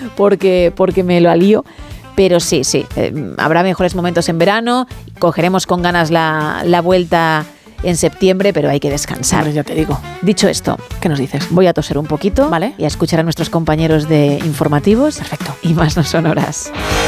porque me lo alío. Pero sí, habrá mejores momentos en verano, cogeremos con ganas la vuelta en septiembre, pero hay que descansar. Hombre, ya te digo. Dicho esto, ¿Qué nos dices? voy a toser un poquito, ¿vale? Y a escuchar a nuestros compañeros de informativos. Perfecto. Y más no son horas.